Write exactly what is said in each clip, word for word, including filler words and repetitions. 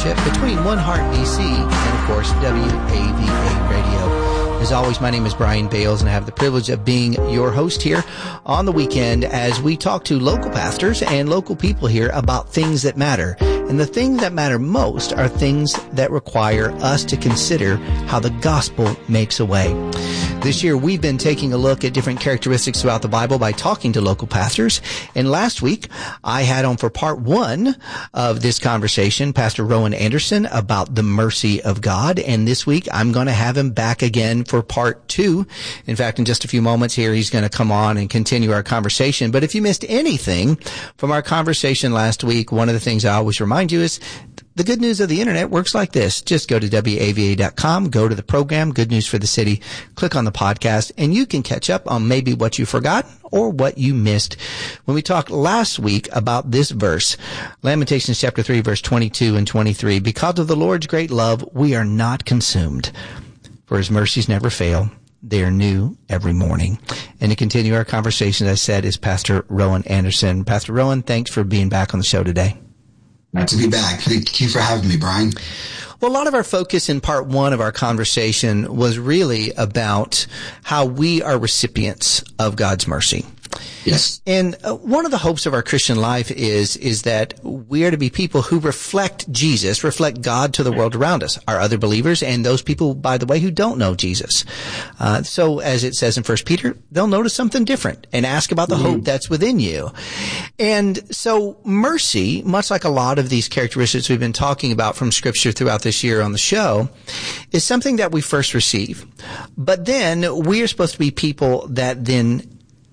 partnership between One Heart D C and, of course, W A V A Radio. As always, my name is Brian Bales, and I have the privilege of being your host here on the weekend as we talk to local pastors and local people here about things that matter. And the things that matter most are things that require us to consider how the gospel makes a way. This year, we've been taking a look at different characteristics throughout the Bible by talking to local pastors. And last week, I had on for part one of this conversation, Pastor Rowan Anderson, about the mercy of God. And this week, I'm going to have him back again for part two. In fact, in just a few moments here, he's going to come on and continue our conversation. But if you missed anything from our conversation last week, one of the things I always remind you is the good news of the internet works like this. Just go to W A V A dot com, go to the program, Good News for the City, click on the podcast, and you can catch up on maybe what you forgot or what you missed when we talked last week about this verse, Lamentations chapter three, verse twenty-two and twenty-three. Because of the Lord's great love, we are not consumed, for his mercies never fail. They are new every morning. And to continue our conversation, as I said, is Pastor Rowan Anderson. Pastor Rowan, thanks for being back on the show today. Glad to be back. Thank you for having me, Brian. Well, a lot of our focus in part one of our conversation was really about how we are recipients of God's mercy. Yes. And uh, one of the hopes of our Christian life is, is that we are to be people who reflect Jesus, reflect God to the world around us, our other believers, and those people, by the way, who don't know Jesus. Uh, so as it says in First Peter, they'll notice something different and ask about the mm-hmm. hope that's within you. And so mercy, much like a lot of these characteristics we've been talking about from Scripture throughout this year on the show, is something that we first receive. But then we are supposed to be people that then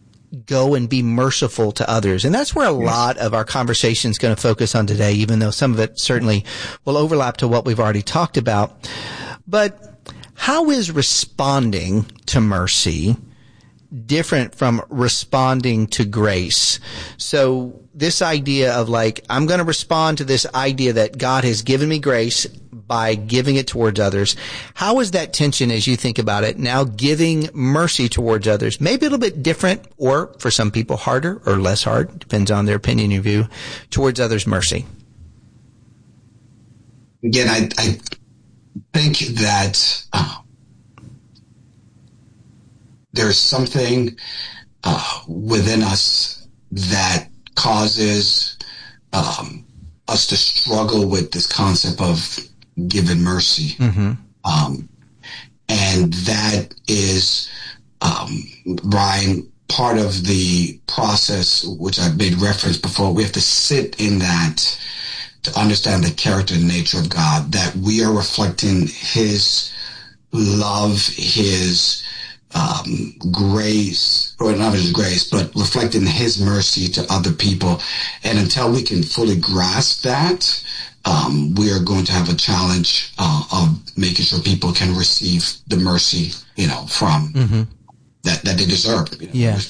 go and be merciful to others. And that's where a yes. lot of our conversation is going to focus on today, even though some of it certainly will overlap to what we've already talked about. But how is responding to mercy different from responding to grace? So this idea of like, I'm going to respond to this idea that God has given me grace by giving it towards others. How is that tension as you think about it now, giving mercy towards others? Maybe a little bit different, or for some people harder or less hard, depends on their opinion and view, towards others' mercy. Again, I, I think that uh, there's something uh, within us that causes um, us to struggle with this concept of given mercy. Mm-hmm. Um, and that is, um, Brian, part of the process, which I've made reference before. We have to sit in that to understand the character and nature of God, that we are reflecting his love, his um, grace, or not his grace, but reflecting his mercy to other people. And until we can fully grasp that, Um, we are going to have a challenge uh, of making sure people can receive the mercy, you know, from mm-hmm. that, that they deserve. You know, yeah.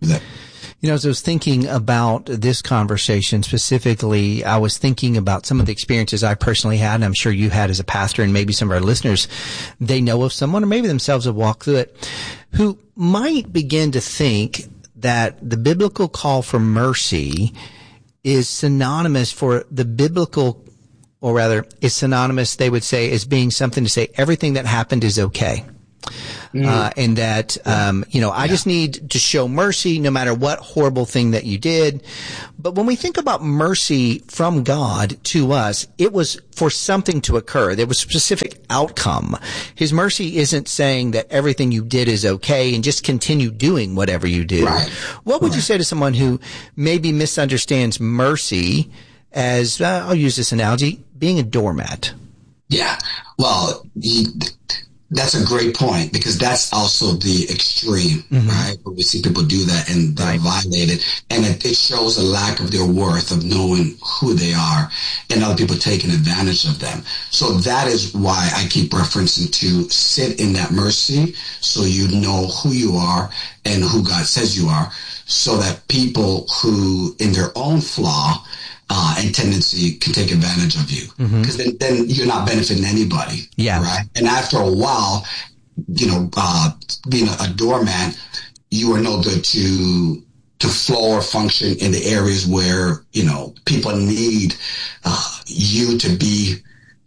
You know, as I was thinking about this conversation specifically, I was thinking about some of the experiences I personally had, and I'm sure you had as a pastor, and maybe some of our listeners, they know of someone, or maybe themselves have walked through it, who might begin to think that the biblical call for mercy is synonymous for the biblical, or rather, is synonymous, they would say, as being something to say everything that happened is okay. Mm. Uh, and that, um, you know, I yeah. just need to show mercy no matter what horrible thing that you did. But when we think about mercy from God to us, it was for something to occur. There was a specific outcome. His mercy isn't saying that everything you did is okay and just continue doing whatever you do. Right. What would right. you say to someone who maybe misunderstands mercy as, uh, I'll use this analogy, being a doormat? Yeah. Well, he, that's a great point, because that's also the extreme, mm-hmm. right? Where we see people do that and they're right. violated, and it, it shows a lack of their worth, of knowing who they are, and other people taking advantage of them. So that is why I keep referencing to sit in that mercy, so you know who you are and who God says you are, so that people who, in their own flaw, Uh, and tendency can take advantage of you, because mm-hmm. then, then you're not benefiting anybody. Yeah. Right. And after a while, you know, uh, being a, a doormat, you are no good to, to flow or function in the areas where, you know, people need, uh, you to be,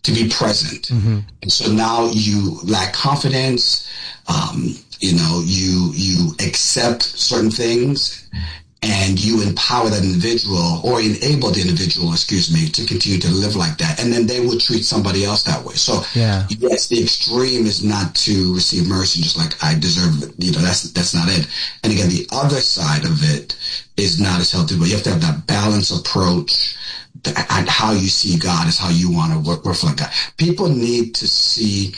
to be present. Mm-hmm. And so now you lack confidence. Um, you know, you, you accept certain things and you empower that individual or enable the individual, excuse me, to continue to live like that. And then they will treat somebody else that way. So yeah. yes, the extreme is not to receive mercy, just like I deserve it. You know, that's, that's not it. And again, the other side of it is not as healthy, but you have to have that balanced approach. And how you see God is how you want to work, reflect God. People need to see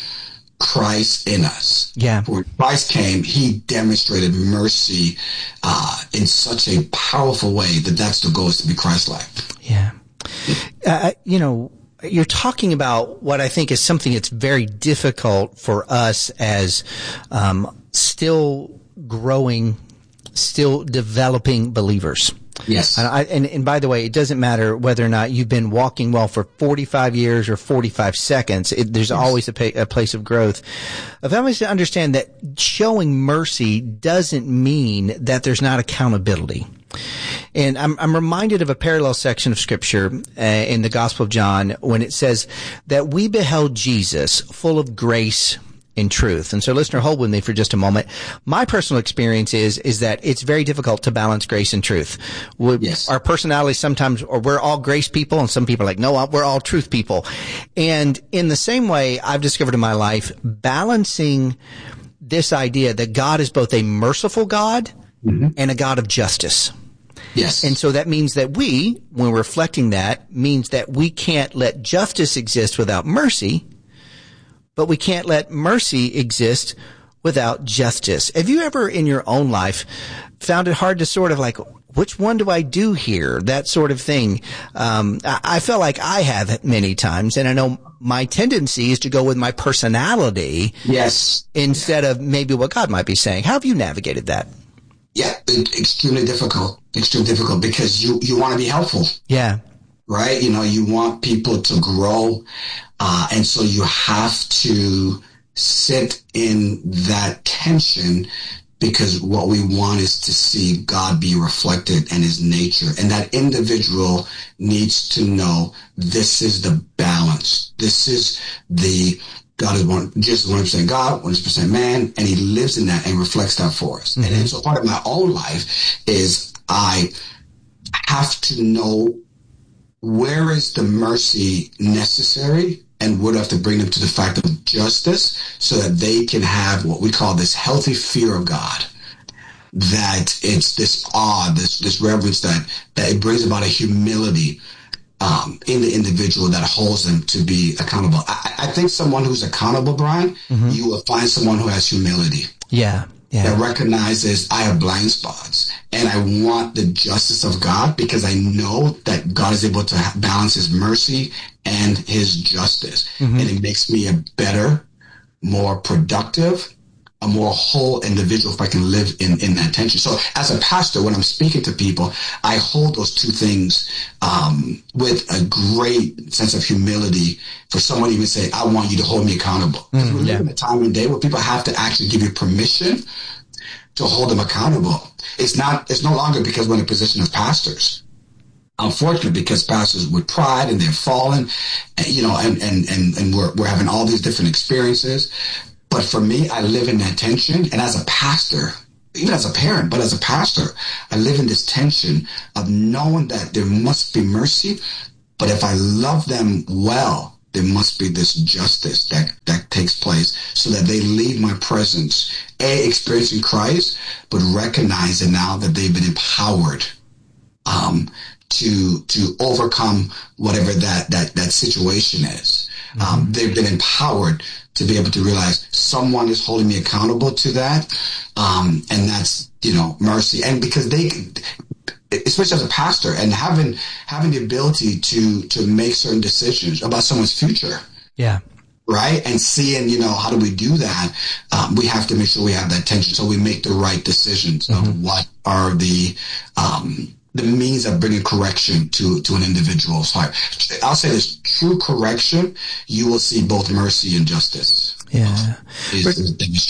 Christ in us. Yeah. When Christ came, he demonstrated mercy uh, in such a powerful way that that's the goal, is to be Christ-like. Yeah. Uh, you know, you're talking about what I think is something that's very difficult for us as um, still growing, still developing believers. Yes. And, I, and, and by the way, it doesn't matter whether or not you've been walking well for forty-five years or forty-five seconds. It, there's yes. always a, pay, a place of growth. If I was to understand that showing mercy doesn't mean that there's not accountability. And I'm, I'm reminded of a parallel section of scripture uh, in the Gospel of John when it says that we beheld Jesus full of grace in truth. And so, listener, hold with me for just a moment. My personal experience is is that it's very difficult to balance grace and truth. We, yes. Our personalities sometimes, or we're all grace people, and some people are like, no, we're all truth people. And in the same way, I've discovered in my life, balancing this idea that God is both a merciful God mm-hmm. and a God of justice. Yes. And so that means that we, when we're reflecting that, means that we can't let justice exist without mercy, but we can't let mercy exist without justice. Have you ever in your own life found it hard to sort of like, which one do I do here? That sort of thing. Um, I, I feel like I have many times, and I know my tendency is to go with my personality. Yes. Instead of maybe what God might be saying. How have you navigated that? Yeah, extremely difficult. Extremely difficult because you, you want to be helpful. Yeah. Right? You know, you want people to grow. Uh, and so you have to sit in that tension, because what we want is to see God be reflected and his nature. And that individual needs to know this is the balance. This is the, God is one, just one hundred percent God, one hundred percent man, and he lives in that and reflects that for us. Mm-hmm. And, and so part of my own life is I have to know where is the mercy necessary and would have to bring them to the fact of justice so that they can have what we call this healthy fear of God. That it's this awe, this this reverence that, that it brings about a humility um, in the individual that holds them to be accountable. I, I think someone who's accountable, Brian, mm-hmm. you will find someone who has humility. Yeah. Yeah. That recognizes I have blind spots and I want the justice of God because I know that God is able to balance his mercy and his justice. Mm-hmm. And it makes me a better, more productive, a more whole individual if I can live in, in that tension. So as a pastor, when I'm speaking to people, I hold those two things um, with a great sense of humility for someone to even say, I want you to hold me accountable. Because mm, we live yeah. in a time and day where people have to actually give you permission to hold them accountable. It's not, it's no longer because we're in a position of pastors. Unfortunately, because pastors with pride and they're fallen, and, you know, and, and, and, and we're, we're having all these different experiences. But for me, I live in that tension. And as a pastor, even as a parent, but as a pastor, I live in this tension of knowing that there must be mercy. But if I love them well, there must be this justice that, that takes place so that they leave my presence, A, experiencing Christ, but recognizing now that they've been empowered um, to to overcome whatever that, that, that situation is. Mm-hmm. Um, they've been empowered to be able to realize someone is holding me accountable to that. Um, and that's, you know, mercy. And because they, especially as a pastor and having, having the ability to, to make certain decisions about someone's future. Yeah. Right. And seeing, you know, how do we do that? Um, we have to make sure we have that tension so we make the right decisions mm-hmm. of what are the, um, the means of bringing correction to, to an individual's heart. I'll say this, true correction, you will see both mercy and justice. Yeah. Is, is demonstrated.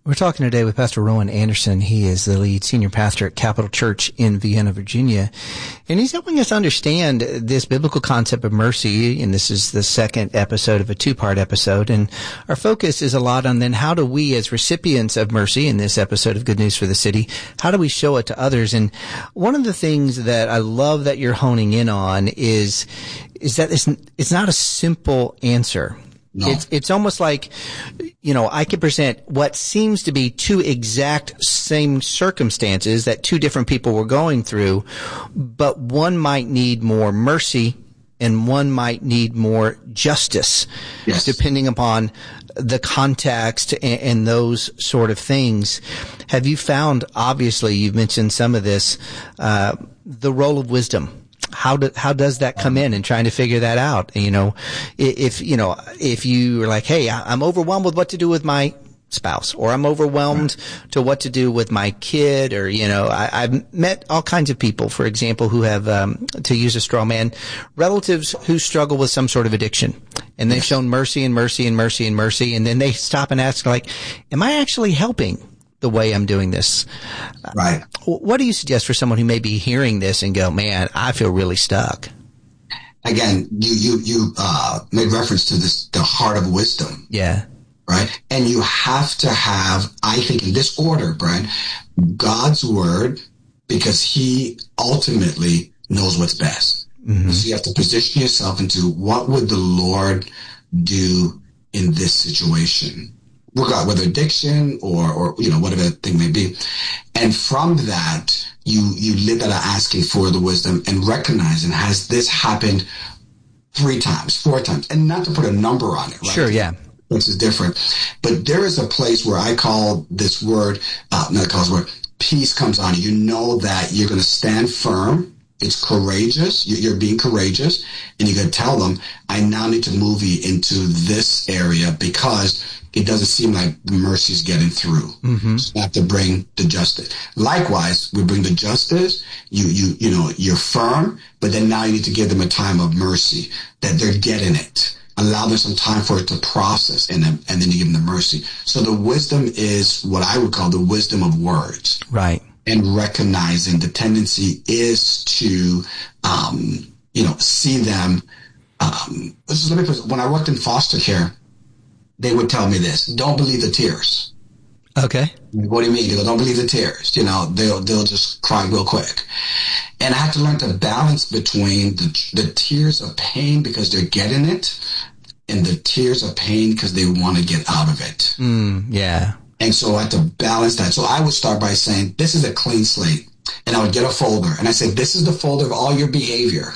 We're talking today with Pastor Rowan Anderson. He is the lead senior pastor at Capital Church in Vienna, Virginia. And he's helping us understand this biblical concept of mercy. And this is the second episode of a two-part episode. And our focus is a lot on then how do we as recipients of mercy in this episode of Good News for the City, how do we show it to others? And one of the things that I love that you're honing in on is, is that it's, it's not a simple answer. No. It's, it's almost like, you know, I could present what seems to be two exact same circumstances that two different people were going through, but one might need more mercy and one might need more justice, yes, depending upon the context and, and those sort of things. Have you found, obviously, you've mentioned some of this, uh, the role of wisdom? How do, how does that come in and trying to figure that out? You know, if, you know, if you are like, hey, I'm overwhelmed with what to do with my spouse, or I'm overwhelmed right. to what to do with my kid, or, you know, I, I've met all kinds of people, for example, who have, um, to use a straw man, relatives who struggle with some sort of addiction. And they've shown mercy and mercy and mercy and mercy. And then they stop and ask, like, am I actually helping the way I'm doing this? Right. What do you suggest for someone who may be hearing this and go, man, I feel really stuck? Again, you, you, you, uh, made reference to this, the heart of wisdom. Yeah. Right. And you have to have, I think in this order, Brian, God's word, because he ultimately knows what's best. Mm-hmm. So you have to position yourself into what would the Lord do in this situation? Regard whether addiction or, or, you know, whatever the thing may be. And from that, you, you live that are asking for the wisdom and recognizing, has this happened three times, four times? And not to put a number on it, right? Sure, yeah. Which is different. But there is a place where I call this word, uh, not call this word, peace comes on you. You know that you're going to stand firm. It's courageous. You're being courageous. And you're going to tell them, I now need to move you into this area because it doesn't seem like the mercy is getting through. Mm-hmm. So you have to bring the justice. Likewise, we bring the justice. You, you, you know, you're firm, but then now you need to give them a time of mercy that they're getting it. Allow them some time for it to process, and then, and then you give them the mercy. So the wisdom is what I would call the wisdom of words. Right. And recognizing the tendency is to, um, you know, see them. Um, let me put, when I worked in foster care, they would tell me this: don't believe the tears. Okay. What do you mean? They go, don't believe the tears. You know, they'll they'll just cry real quick. And I had to learn to balance between the the tears of pain because they're getting it, and the tears of pain because they want to get out of it. Mm, yeah. And so I had to balance that. So I would start by saying, this is a clean slate. And I would get a folder. And I said, this is the folder of all your behavior.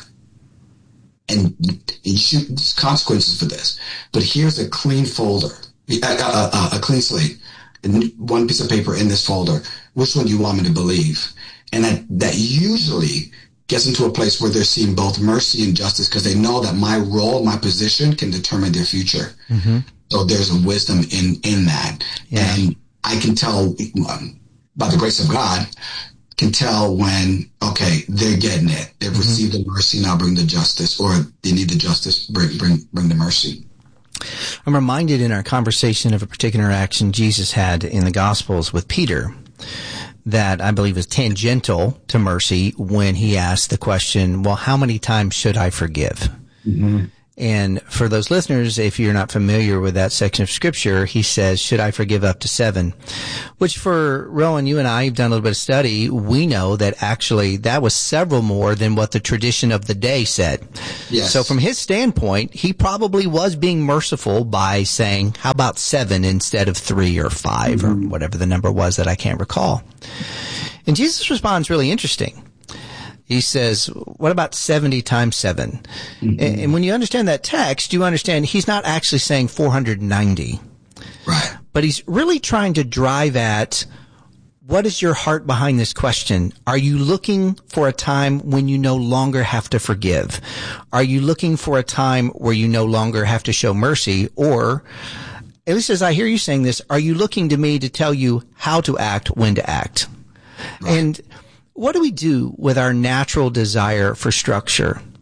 And you should, there's consequences for this. But here's a clean folder, a, a, a, a clean slate, and one piece of paper in this folder. Which one do you want me to believe? And that, that usually gets into a place where they're seeing both mercy and justice because they know that my role, my position can determine their future. Mm-hmm. So there's a wisdom in, in that. Yeah. And I can tell, um, by the grace of God, can tell when, okay, they're getting it. They've mm-hmm. received the mercy, now bring the justice, or they need the justice, bring, bring, bring the mercy. I'm reminded in our conversation of a particular action Jesus had in the Gospels with Peter that I believe is tangential to mercy when he asked the question, well, how many times should I forgive? Mm-hmm. And for those listeners, if you're not familiar with that section of scripture, he says, should I forgive up to seven? Which for Rowan, you and I have done a little bit of study. We know that actually that was several more than what the tradition of the day said. Yes. So from his standpoint, he probably was being merciful by saying, how about seven instead of three or five mm-hmm. or whatever the number was that I can't recall. And Jesus' response is really interesting. He says, what about seventy times seven? Mm-hmm. And, and when you understand that text, you understand he's not actually saying four hundred ninety. Right. But he's really trying to drive at, what is your heart behind this question? Are you looking for a time when you no longer have to forgive? Are you looking for a time where you no longer have to show mercy? Or, at least as I hear you saying this, are you looking to me to tell you how to act, when to act? Right. And what do we do with our natural desire for structure?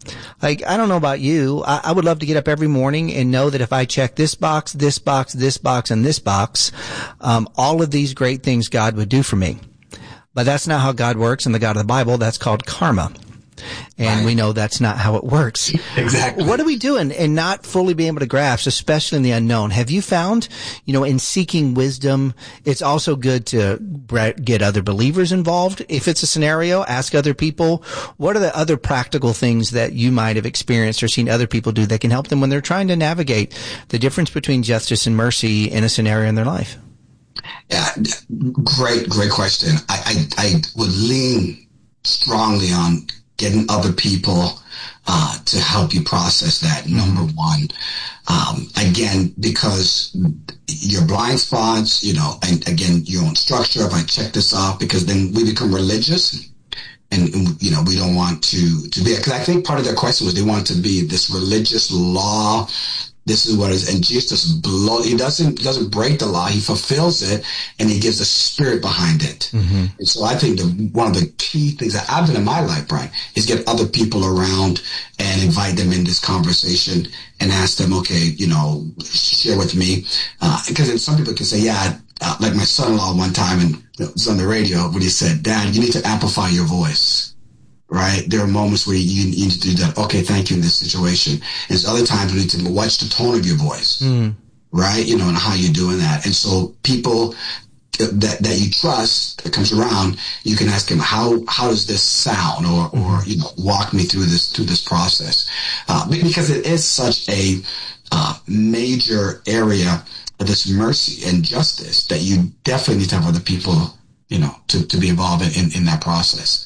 Like, I don't know about you. I, I would love to get up every morning and know that if I check this box, this box, this box, and this box, um, all of these great things God would do for me. But that's not how God works in the God of the Bible. That's called karma. And right. we know that's not how it works. Exactly. What are we doing and not fully being able to grasp, especially in the unknown? Have you found, you know, in seeking wisdom, it's also good to get other believers involved? If it's a scenario, ask other people. What are the other practical things that you might have experienced or seen other people do that can help them when they're trying to navigate the difference between justice and mercy in a scenario in their life? Yeah, great, great question. I, I, I would lean strongly on getting other people uh, to help you process that, number one. Um, again, because your blind spots, you know, and again, your own structure, if I check this off, because then we become religious. And, and, you know, we don't want to, to be, because I think part of their question was they want to be this religious law. This is what it is. And Jesus blow, he doesn't, he doesn't break the law. He fulfills it and he gives a spirit behind it. Mm-hmm. And so I think the, one of the key things that I've done in my life, Brian, is get other people around and invite them in this conversation and ask them, okay, you know, share with me. Uh, because then some people can say, yeah, uh, like my son-in-law one time, and it was on the radio when he said, Dad, you need to amplify your voice. Right? There are moments where you, you need to do that. Okay, thank you in this situation. And there's other times we need to watch the tone of your voice. Mm. Right? You know, and how you're doing that. And so people that, that you trust that comes around, you can ask him, how, how does this sound? Or, or, you know, walk me through this, through this process. Uh, because it is such a, uh, major area of this mercy and justice that you definitely need to have other people, you know, to, to be involved in, in, in that process.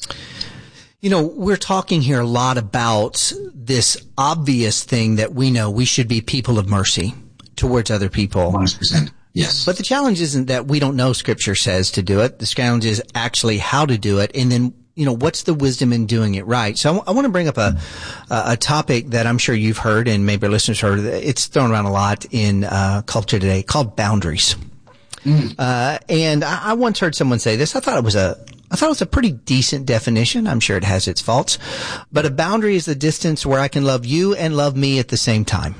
You know, we're talking here a lot about this obvious thing that we know we should be people of mercy towards other people. one hundred percent. Yes. But the challenge isn't that we don't know Scripture says to do it. The challenge is actually how to do it. And then, you know, what's the wisdom in doing it right? So I, w- I want to bring up a, a topic that I'm sure you've heard and maybe our listeners heard. It's thrown around a lot in uh, culture today called boundaries. Mm. Uh, and I, I once heard someone say this. I thought it was a I thought it was a pretty decent definition. I'm sure it has its faults, but a boundary is the distance where I can love you and love me at the same time.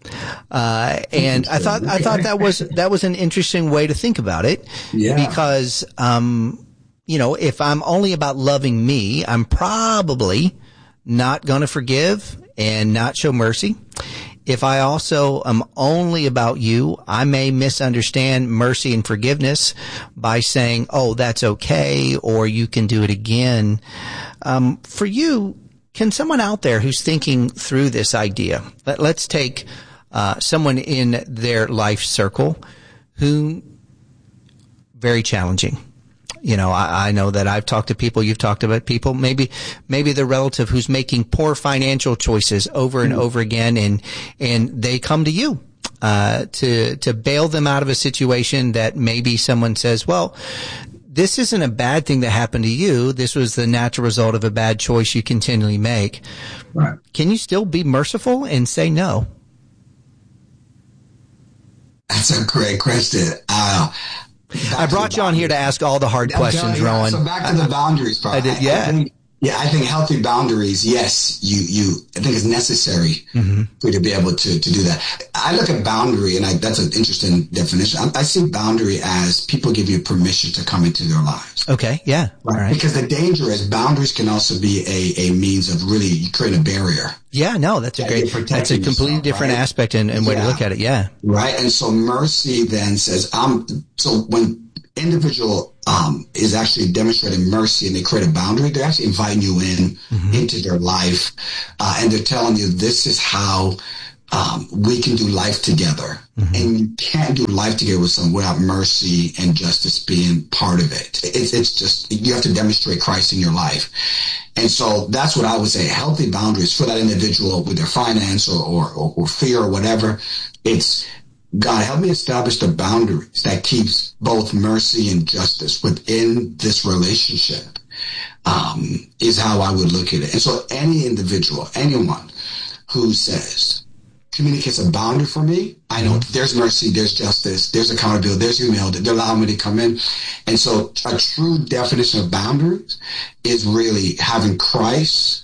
Uh, and I thought, I thought that was, that was an interesting way to think about it. Yeah. Because, um, you know, if I'm only about loving me, I'm probably not going to forgive and not show mercy. If I also am only about you, I may misunderstand mercy and forgiveness by saying, oh, that's okay, or you can do it again. Um, for you, can someone out there who's thinking through this idea, let, let's take uh, someone in their life circle who, very challenging. You know, I, I know that I've talked to people, you've talked about people, maybe, maybe the relative who's making poor financial choices over and mm-hmm. over again, and, and they come to you, uh, to, to bail them out of a situation that maybe someone says, well, this isn't a bad thing that happened to you. This was the natural result of a bad choice you continually make. Right. Can you still be merciful and say no? That's a great question. Uh, Back I brought you on here to ask all the hard questions, you, Rowan. So back to the boundaries part. I did, yeah. I think, yeah, I think healthy boundaries, yes, you, you, I think it's necessary mm-hmm. for you to be able to, to do that. I look at boundary, and I, that's an interesting definition. I, I see boundary as people give you permission to come into their lives. Okay, yeah. Right? All right. Because the danger is boundaries can also be a, a means of really creating a barrier. Yeah, no, that's a great, that's a completely yourself, different right? aspect and, and way yeah. to look at it. Yeah. Right. And so mercy then says, um, so when individual, um, is actually demonstrating mercy and they create a boundary, they're actually inviting you in, mm-hmm. into their life. Uh, and they're telling you this is how, um, we can do life together. Mm-hmm. And you can't do life together with someone without mercy and justice being part of it. It's, it's just, you have to demonstrate Christ in your life. And so that's what I would say. Healthy boundaries for that individual with their finance or, or, or, or fear or whatever. It's, God, help me establish the boundaries that keeps both mercy and justice within this relationship, um, is how I would look at it. And so any individual, anyone who says, communicates a boundary for me, I know there's mercy, there's justice, there's accountability, there's humility, they're allowing me to come in. And so a true definition of boundaries is really having Christ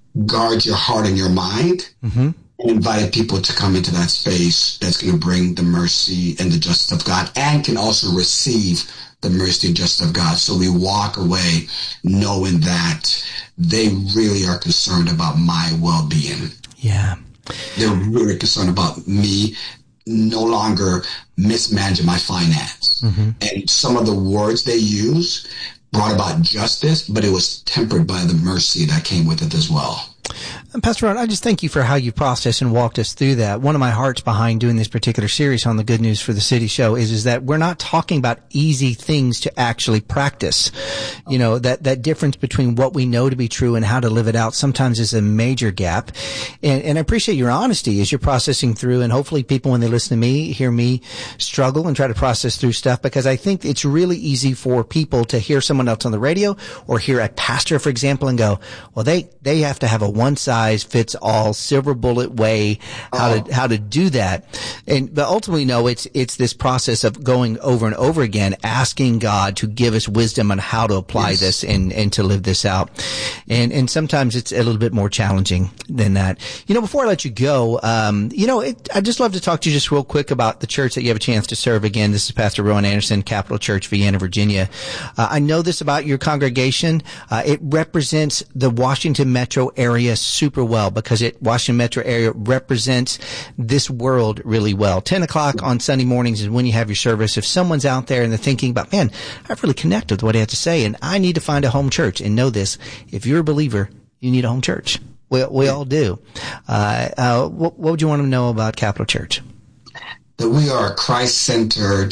guard your heart and your mind, mm-hmm. and invited people to come into that space that's going to bring the mercy and the justice of God, and can also receive the mercy and justice of God. So we walk away knowing that they really are concerned about my well-being. Yeah. They're really concerned about me no longer mismanaging my finance. Mm-hmm. And some of the words they use brought about justice, but it was tempered by the mercy that came with it as well. And Pastor Ron, I just thank you for how you processed and walked us through that. One of my hearts behind doing this particular series on the Good News for the City show is, is that we're not talking about easy things to actually practice. You know, that, that difference between what we know to be true and how to live it out sometimes is a major gap. And, and I appreciate your honesty as you're processing through, and hopefully people, when they listen to me, hear me struggle and try to process through stuff, because I think it's really easy for people to hear someone else on the radio or hear a pastor, for example, and go, well, they, they have to have a one size fits all silver bullet way how oh. to how to do that. And but ultimately, no, it's it's this process of going over and over again, asking God to give us wisdom on how to apply yes. this and and to live this out. And and sometimes it's a little bit more challenging than that. You know, before I let you go, um, you know, it, I'd just love to talk to you just real quick about the church that you have a chance to serve. Again, this is Pastor Rowan Anderson, Capital Church, Vienna, Virginia. Uh, I know this about your congregation. Uh, it represents the Washington metro area super well, because it Washington metro area represents this world really well. ten o'clock on Sunday mornings is when you have your service. If someone's out there and they're thinking about, man, I've really connected with what I have to say, and I need to find a home church, and know this, if you're a believer, you need a home church. We, we all do. Uh, uh, what, what would you want to know about Capital Church? That we are a Christ-centered,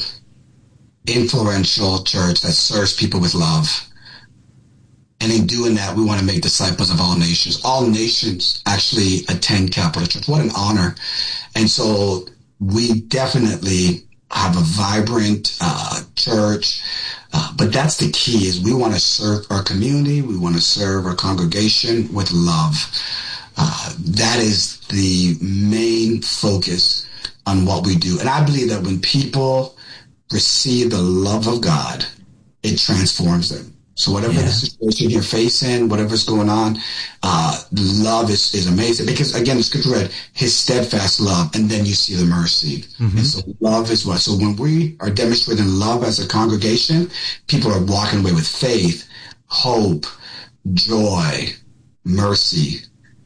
influential church that serves people with love. And in doing that, we want to make disciples of all nations. All nations actually attend Capital Church. What an honor. And so we definitely have a vibrant uh, church. Uh, but that's the key, is we want to serve our community. We want to serve our congregation with love. Uh, that is the main focus on what we do. And I believe that when people receive the love of God, it transforms them. So whatever yeah. the situation you're facing, whatever's going on, uh, love is, is amazing. Because again, the scripture read, his steadfast love, and then you see the mercy. Mm-hmm. And so love is what? So when we are demonstrating love as a congregation, people are walking away with faith, hope, joy, mercy,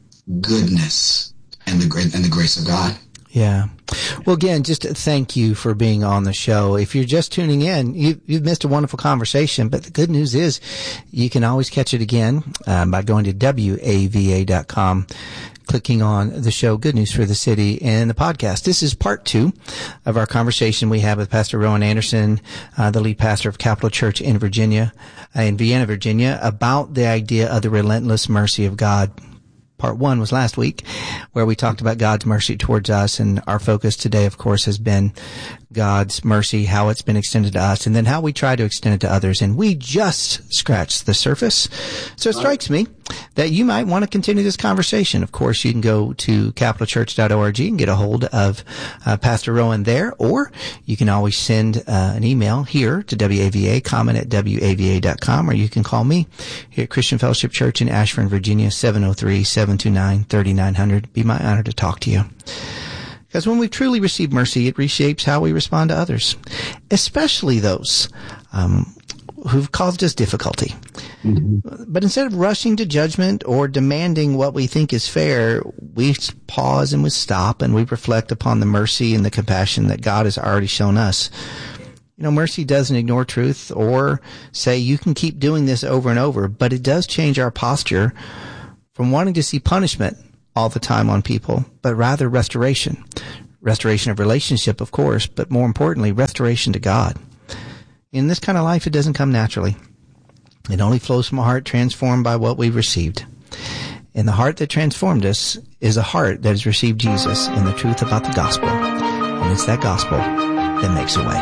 goodness, and the great, and the grace of God. Yeah. Well, again, just thank you for being on the show. If you're just tuning in, you, you've missed a wonderful conversation, but the good news is you can always catch it again um, by going to W A V A dot com, clicking on the show Good News for the City and the podcast. This is part two of our conversation we have with Pastor Rowan Anderson, uh, the lead pastor of Capital Church in Virginia, uh, in Vienna, Virginia, about the idea of the relentless mercy of God. Part one was last week, where we talked about God's mercy towards us, and our focus today, of course, has been God's mercy, how it's been extended to us, and then how we try to extend it to others. And we just scratched the surface. So it strikes me that you might want to continue this conversation. Of course, you can go to capital church dot org and get a hold of uh, Pastor Rowan there, or you can always send uh, an email here to W A V A, comment at W A V A dot com, or you can call me here at Christian Fellowship Church in Ashburn, Virginia, seven oh three, seven two nine, three nine zero zero. Be my honor to talk to you. Because when we truly receive mercy, it reshapes how we respond to others, especially those um, who've caused us difficulty. Mm-hmm. But instead of rushing to judgment or demanding what we think is fair, we pause and we stop and we reflect upon the mercy and the compassion that God has already shown us. You know, mercy doesn't ignore truth or say you can keep doing this over and over, but it does change our posture from wanting to see punishment all the time on people, but rather restoration. Restoration of relationship, of course, but more importantly, restoration to God. In this kind of life, it doesn't come naturally. It only flows from a heart transformed by what we've received. And the heart that transformed us is a heart that has received Jesus and the truth about the gospel. And it's that gospel that makes a way.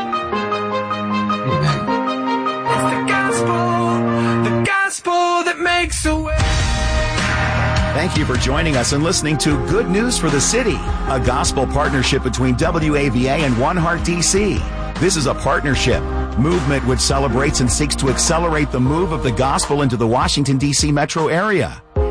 Amen. It's the gospel, the gospel that makes a way. Thank you for joining us and listening to Good News for the City, a gospel partnership between W A V A and One Heart D C. This is a partnership movement which celebrates and seeks to accelerate the move of the gospel into the Washington, D C metro area.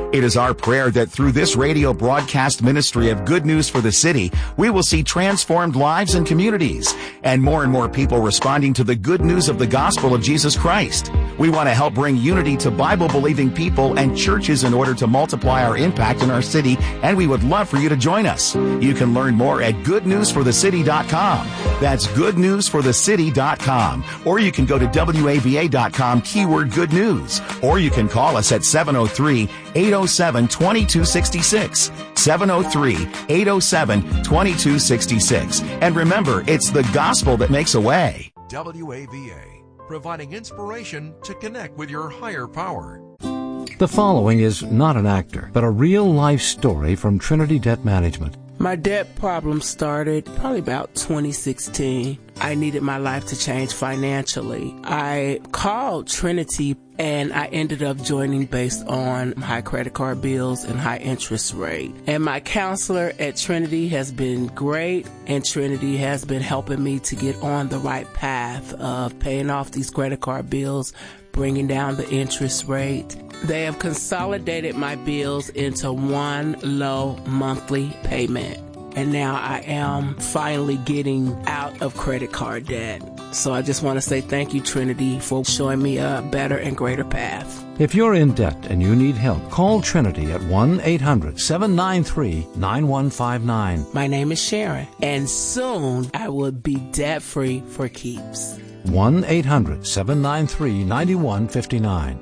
It is our prayer that through this radio broadcast ministry of Good News for the City, we will see transformed lives and communities, and more and more people responding to the good news of the gospel of Jesus Christ. We want to help bring unity to Bible-believing people and churches in order to multiply our impact in our city, and we would love for you to join us. You can learn more at good news for the city dot com. That's good news for the city dot com. Or you can go to W A V A dot com, keyword good news. Or you can call us at seven oh three, eight oh seven, two two six six. seven oh three, eight oh seven, two two six six. And remember, it's the gospel that makes a way. W A V A, providing inspiration to connect with your higher power. The following is not an actor, but a real-life story from Trinity Debt Management. My debt problem started probably about twenty sixteen. I needed my life to change financially. I called Trinity and I ended up joining based on high credit card bills and high interest rate. And my counselor at Trinity has been great, and Trinity has been helping me to get on the right path of paying off these credit card bills, bringing down the interest rate. They have consolidated my bills into one low monthly payment. And now I am finally getting out of credit card debt. So I just want to say thank you, Trinity, for showing me a better and greater path. If you're in debt and you need help, call Trinity at one eight hundred, seven nine three, nine one five nine. My name is Sharon, and soon I will be debt-free for keeps. one eight hundred, seven nine three, nine one five nine.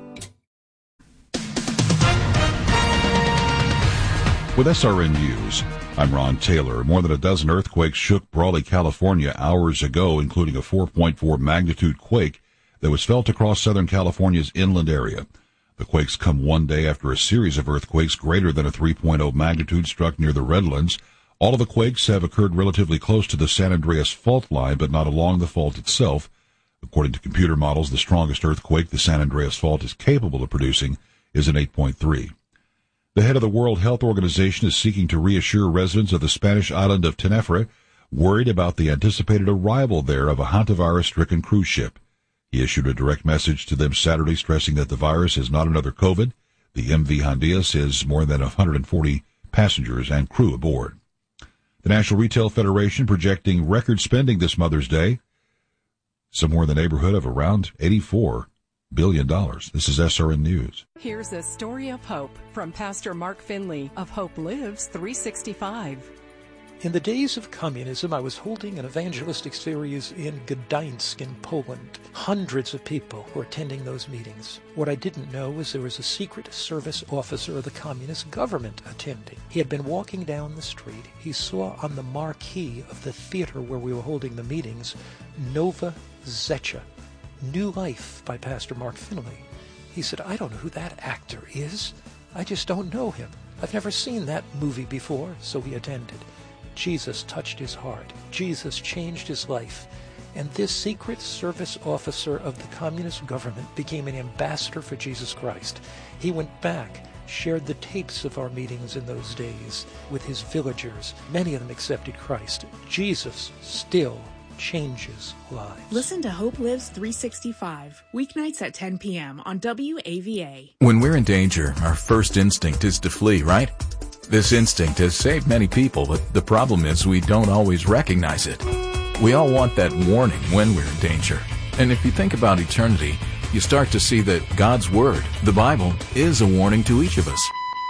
With S R N News, I'm Ron Taylor. More than a dozen earthquakes shook Brawley, California hours ago, including a four point four magnitude quake that was felt across Southern California's inland area. The quakes come one day after a series of earthquakes greater than a three point oh magnitude struck near the Redlands. All of the quakes have occurred relatively close to the San Andreas fault line, but not along the fault itself. According to computer models, the strongest earthquake the San Andreas fault is capable of producing is an eight point three. The head of the World Health Organization is seeking to reassure residents of the Spanish island of Tenerife worried about the anticipated arrival there of a hantavirus-stricken cruise ship. He issued a direct message to them Saturday stressing that the virus is not another COVID. The M V Hondias has more than one hundred forty passengers and crew aboard. The National Retail Federation projecting record spending this Mother's Day, somewhere in the neighborhood of around eighty-four billion dollars. This is S R N News. Here's a story of hope from Pastor Mark Finley of Hope Lives three sixty-five. In the days of communism, I was holding an evangelistic series in Gdańsk in Poland. Hundreds of people were attending those meetings. What I didn't know was there was a Secret Service officer of the communist government attending. He had been walking down the street. He saw on the marquee of the theater where we were holding the meetings, Nova Zecca, New Life by Pastor Mark Finley. He said, I don't know who that actor is. I just don't know him. I've never seen that movie before, so he attended. Jesus touched his heart. Jesus changed his life. And this Secret Service officer of the communist government became an ambassador for Jesus Christ. He went back, shared the tapes of our meetings in those days with his villagers. Many of them accepted Christ. Jesus still changes lives. Listen to Hope Lives three sixty-five, weeknights at ten p.m. on W A V A. When we're in danger, our first instinct is to flee, right? This instinct has saved many people, but the problem is we don't always recognize it. We all want that warning when we're in danger. And if you think about eternity, you start to see that God's Word, the Bible, is a warning to each of us.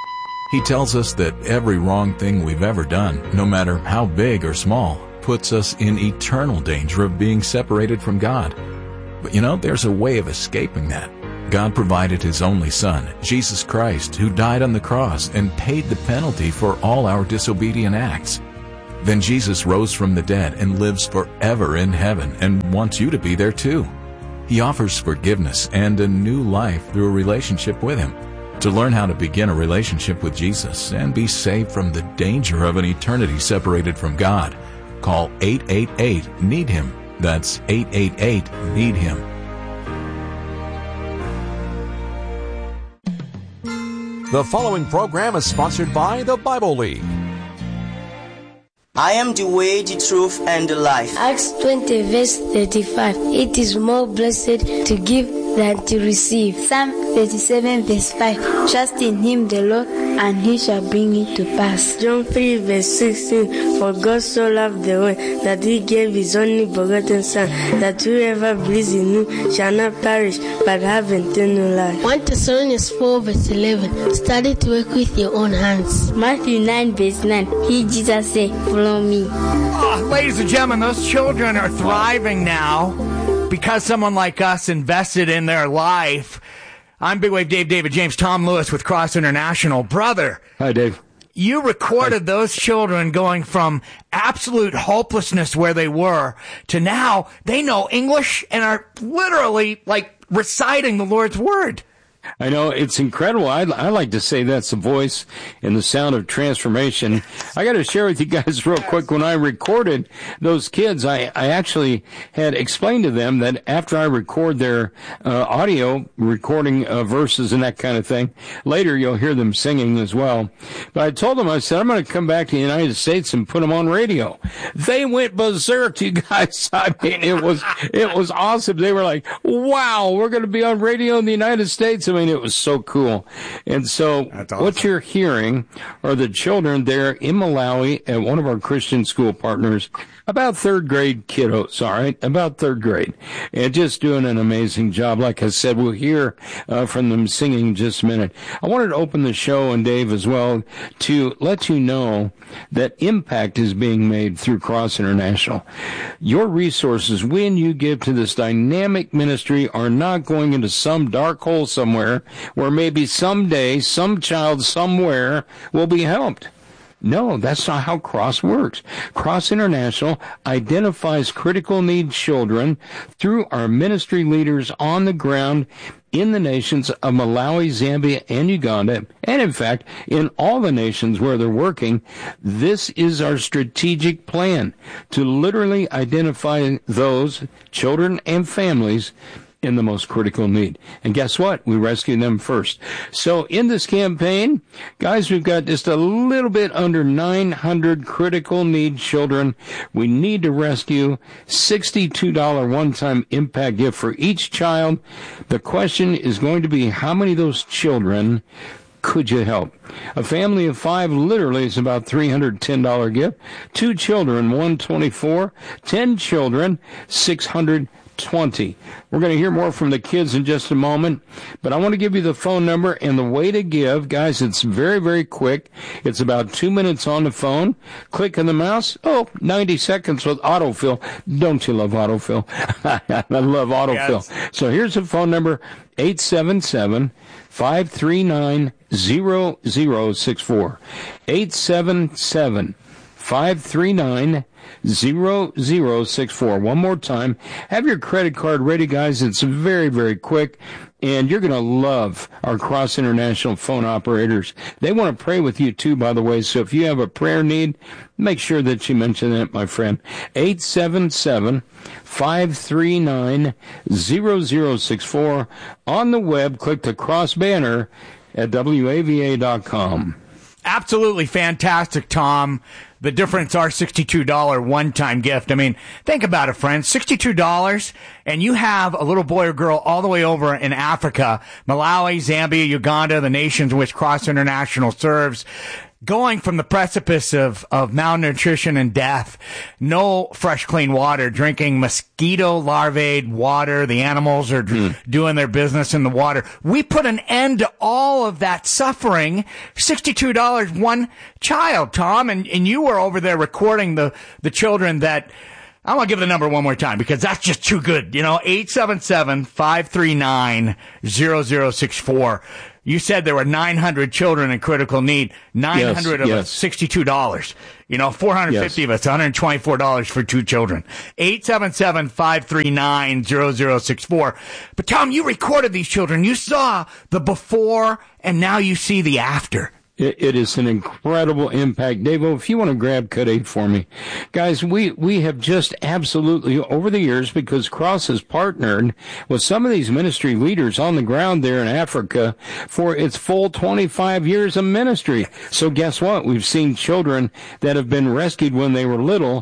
He tells us that every wrong thing we've ever done, no matter how big or small, puts us in eternal danger of being separated from God. But you know, there's a way of escaping that. God provided His only Son, Jesus Christ, who died on the cross and paid the penalty for all our disobedient acts. Then Jesus rose from the dead and lives forever in heaven and wants you to be there too. He offers forgiveness and a new life through a relationship with Him. To learn how to begin a relationship with Jesus and be saved from the danger of an eternity separated from God, call eight eight eight, need him. That's eight eight eight, need him. The following program is sponsored by the Bible League. I am the way, the truth, and the life. Acts twenty verse thirty-five. It is more blessed to give than to receive. Psalm thirty-seven verse five. Trust in him, the Lord, and he shall bring it to pass. John three verse sixteen. For God so loved the world that he gave his only begotten Son, that whoever believes in him shall not perish but have eternal life. First Thessalonians four verse eleven. Study to work with your own hands. Matthew nine verse nine. He, Jesus, said, follow me. Oh, ladies and gentlemen, those children are thriving now because someone like us invested in their life. I'm Big Wave Dave, David James, Tom Lewis with Cross International. Brother. Hi, Dave. You recorded those children going from absolute hopelessness where they were to now they know English and are literally like reciting the Lord's word. I know, it's incredible. I, I like to say that's the voice and the sound of transformation. I got to share with you guys real quick. When I recorded those kids, I, I actually had explained to them that after I record their uh, audio, recording uh, verses and that kind of thing, later you'll hear them singing as well. But I told them, I said, I'm going to come back to the United States and put them on radio. They went berserk, you guys. I mean, it was, it was awesome. They were like, wow, we're going to be on radio in the United States. I mean, it was so cool. And so awesome. What you're hearing are the children there in Malawi at one of our Christian school partners, about third grade kiddos, all right, about third grade, and just doing an amazing job. Like I said, we'll hear uh, from them singing in just a minute. I wanted to open the show, and Dave as well, to let you know that impact is being made through Cross International. Your resources, when you give to this dynamic ministry, are not going into some dark hole somewhere where maybe someday some child somewhere will be helped. No, that's not how Cross works. Cross International identifies critical need children through our ministry leaders on the ground in the nations of Malawi, Zambia, and Uganda, and in fact, in all the nations where they're working. This is our strategic plan to literally identify those children and families in the most critical need. And guess what? We rescue them first. So in this campaign, guys, we've got just a little bit under nine hundred critical need children we need to rescue. sixty-two dollars one-time impact gift for each child. The question is going to be, how many of those children could you help? A family of five literally is about three hundred ten dollars gift. Two children, one hundred twenty-four dollars. Ten children, six hundred twenty. We're going to hear more from the kids in just a moment, but I want to give you the phone number and the way to give. Guys, it's very, very quick. It's about two minutes on the phone. Click on the mouse. Oh, ninety seconds with autofill. Don't you love autofill? I love autofill. Yes. So here's the phone number, eight seven seven, five three nine, zero zero six four. eight seven seven, five three nine, zero zero six four. One more time. Have your credit card ready, guys. It's very, very quick. And you're going to love our Cross International phone operators. They want to pray with you, too, by the way. So if you have a prayer need, make sure that you mention that, my friend. eight seven seven, five three nine, zero zero six four. On the web, click the cross banner at W A V A dot com. Absolutely fantastic, Tom. The difference are sixty-two dollars one-time gift. I mean, think about it, friends. sixty-two dollars, and you have a little boy or girl all the way over in Africa, Malawi, Zambia, Uganda, the nations in which Cross International serves, going from the precipice of, of malnutrition and death, no fresh, clean water, drinking mosquito larvae water. The animals are mm. doing their business in the water. We put an end to all of that suffering. sixty-two dollars one child, Tom, and, and you were over there recording the, the children that, I want to give the number one more time because that's just too good. You know, eight seven seven, five three nine, zero zero six four. You said there were nine hundred children in critical need, nine hundred yes, of yes. us, sixty-two dollars. You know, four hundred fifty yes. of us, one hundred twenty-four dollars for two children. eight seven seven, five three nine, zero zero six four. But Tom, you recorded these children. You saw the before and now you see the after. It, it is an incredible impact. Davo, if you want to grab Cut eight for me. Guys, we, we have just absolutely, over the years, because Cross has partnered with some of these ministry leaders on the ground there in Africa for its full twenty-five years of ministry. So guess what? We've seen children that have been rescued when they were little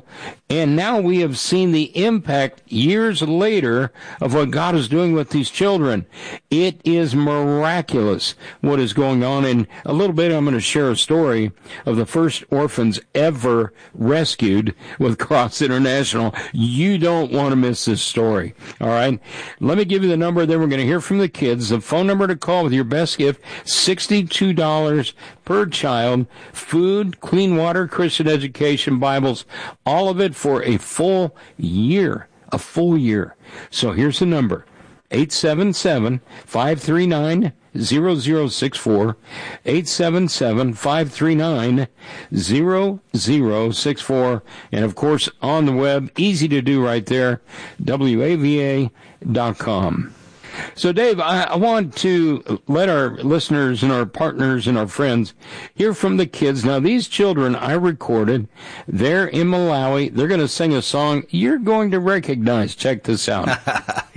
And now we have seen the impact years later of what God is doing with these children. It is miraculous what is going on. In a little bit, I'm going to share a story of the first orphans ever rescued with Cross International. You don't want to miss this story. All right. Let me give you the number. Then we're going to hear from the kids. The phone number to call with your best gift, sixty-two dollars per child, food, clean water, Christian education, Bibles, all of it for a full year, a full year. So here's the number, eight seven seven, five three nine, zero zero six four, eight seven seven, five three nine, zero zero six four, and of course on the web, easy to do right there, W A V A dot com. So, Dave, I, I want to let our listeners and our partners and our friends hear from the kids. Now, these children I recorded, they're in Malawi. They're going to sing a song you're going to recognize. Check this out.